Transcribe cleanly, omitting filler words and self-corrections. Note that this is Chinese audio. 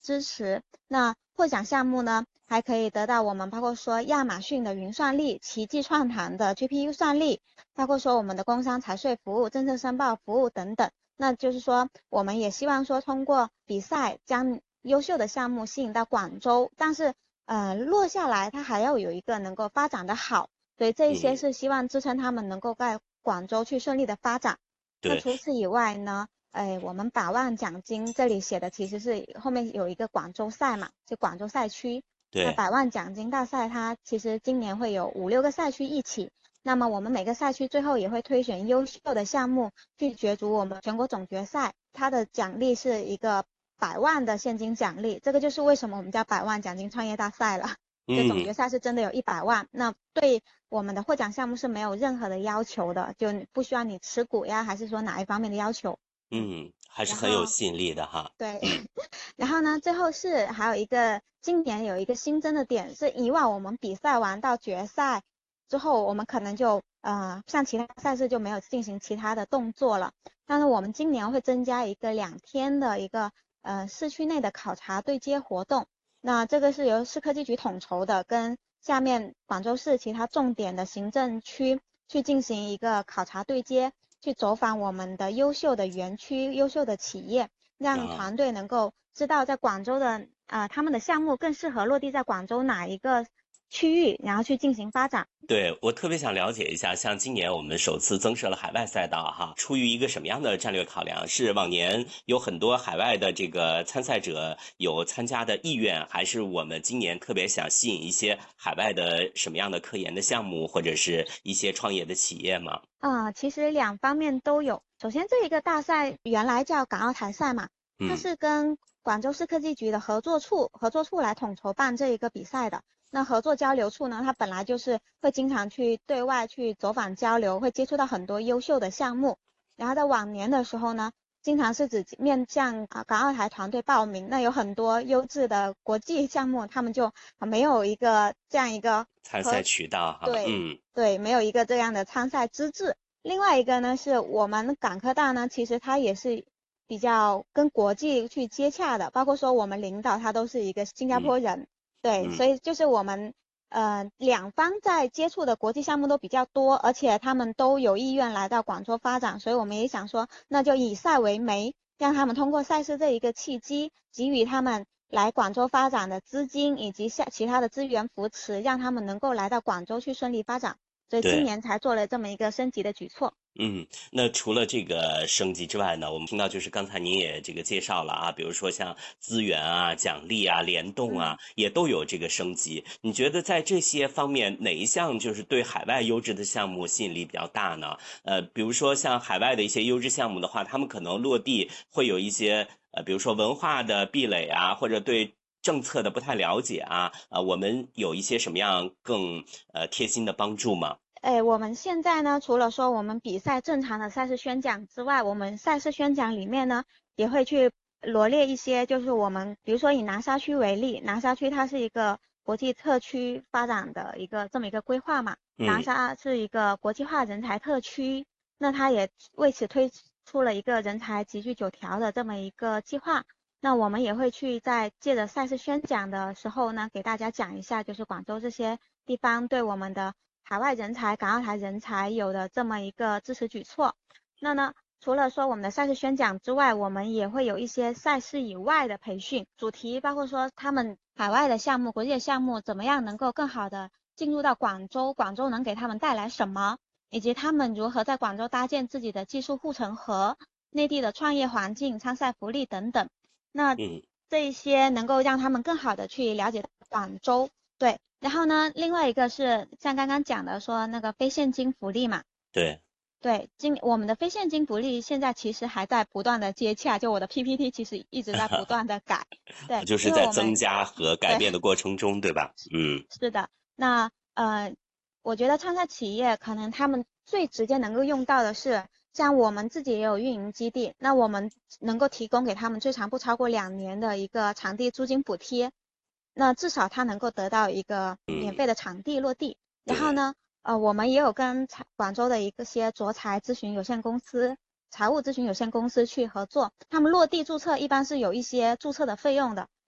支持。那获奖项目呢，还可以得到我们包括说亚马逊的云算力、奇迹创谈的 GPU 算力，包括说我们的工商财税服务、政策申报服务等等。那就是说，我们也希望说通过比赛将优秀的项目吸引到广州，但是落下来它还要有一个能够发展的好，所以这一些是希望支撑他们能够在广州去顺利的发展。那对除此以外呢，我们百万奖金这里写的其实是后面有一个广州赛嘛，就广州赛区。那对， 百万奖金大赛它其实今年会有5、6个赛区一起，那么我们每个赛区最后也会推选优秀的项目去角逐我们全国总决赛，它的奖励是一个100万的现金奖励，这个就是为什么我们叫百万奖金创业大赛了。就总决嗯赛是真的有100万，那对我们的获奖项目是没有任何的要求的，就不需要你持股呀，还是说哪一方面的要求。 还是很有然后吸引力的哈。 对， 嗯然后呢，最后是还有一个今年有一个新增的点是，以往我们比赛完到决赛之后，我们可能就像其他赛事就没有进行其他的动作了。但是我们今年会增加一个2天的一个市区内的考察对接活动。那这个是由市科技局统筹的，跟下面广州市其他重点的行政区去进行一个考察对接，去走访我们的优秀的园区、优秀的企业。让啊。 团队能够知道在广州的他们的项目更适合落地在广州哪一个区域，然后去进行发展。 对，我特别想了解一下，像今年我们首次增设了海外赛道哈，出于一个什么样的战略考量？是往年有很多海外的这个参赛者有参加的意愿，还是我们今年特别想吸引一些海外的什么样的科研的项目，或者是一些创业的企业吗？ 其实两方面都有。首先，这一个大赛原来叫港澳台赛嘛，它嗯， 是跟广州市科技局的合作处来统筹办这一个比赛的。那合作交流处呢，它本来就是会经常去对外去走访交流，会接触到很多优秀的项目。然后在往年的时候呢，经常是指面向港澳台团队报名，那有很多优质的国际项目，他们就没有一个这样一个参赛渠道哈， 对对，没有一个这样的参赛资质。另外一个呢，是我们港科大呢，其实它也是比较跟国际去接洽的，包括说我们领导他都是一个新加嗯坡人，对， 嗯。 所以就是我们两方在接触的国际项目都比较多，而且他们都有意愿来到广州发展，所以我们也想说，那就以赛为媒，让他们通过赛事这一个契机，给予他们来广州发展的资金以及其他的资源扶持，让他们能够来到广州去顺利发展。所以今对。 年才做了这么一个升级的举措。 那除了这个升级之外呢，我们听到就是刚才您也这个介绍了啊，比如说像资源啊、奖励啊、联动啊， 嗯。 也都有这个升级。你觉得在这些方面哪一项就是对海外优质的项目吸引力比较大呢？比如说像海外的一些优质项目的话，他们可能落地会有一些比如说文化的壁垒啊，或者对政策的不太了解啊，我们有一些什么样更贴心的帮助吗？ 我们现在呢，除了说我们比赛正常的赛事宣讲之外，我们赛事宣讲里面呢，也会去罗列一些，就是我们比如说以南沙区为例，南沙区它是一个国际特区发展的这么一个规划嘛，南嗯， 沙是一个国际化人才特区，那它也为此推出了一个人才集聚9条的这么一个计划。那我们也会去在借着赛事宣讲的时候呢，给大家讲一下，就是广州这些地方对我们的海外人才、港澳台人才有的这么一个支持举措。那呢，除了说我们的赛事宣讲之外，我们也会有一些赛事以外的培训，主题包括说他们海外的项目、国际的项目怎么样能够更好的进入到广州，广州能给他们带来什么，以及他们如何在广州搭建自己的技术护城河、内地的创业环境、参赛福利等等。那嗯， 这一些能够让他们更好的去了解广州。对，然后呢，另外一个是像刚刚讲的说那个非现金福利嘛， 对。 对，我们的非现金福利现在其实还在不断的接洽，就我的 PPT 其实一直在不断的改。对， 就是在增因为我们加和改对变的过程中，对吧？ 是的。那我觉得创赛企业可能他们最直接能够用到的是，像我们自己也有运营基地，那我们能够提供给他们最长不超过2年的一个场地租金补贴，那至少他能够得到一个免费的场地落地。然后对。 呢，我们也有跟广州的一些卓才咨询有限公司、财务咨询有限公司去合作，他们落地注册一般是有一些注册的费用的，